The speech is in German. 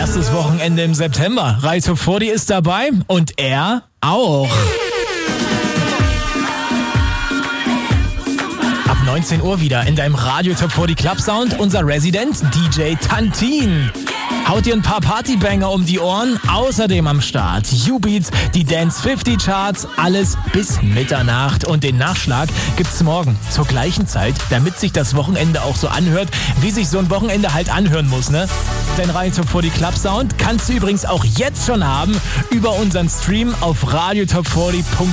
erstes Wochenende im September. Radio Top 40 ist dabei und er auch. Ab 19 Uhr wieder in deinem Radio Top 40 Club Sound unser Resident DJ Tantin. Haut dir ein paar Partybanger um die Ohren, außerdem am Start U-Beats, die Dance 50 Charts, alles bis Mitternacht. Und den Nachschlag gibt's morgen zur gleichen Zeit, damit sich das Wochenende auch so anhört, wie sich so ein Wochenende halt anhören muss, ne? Dein Radio Top 40 Club Sound kannst du übrigens auch jetzt schon haben über unseren Stream auf radiotop40.de.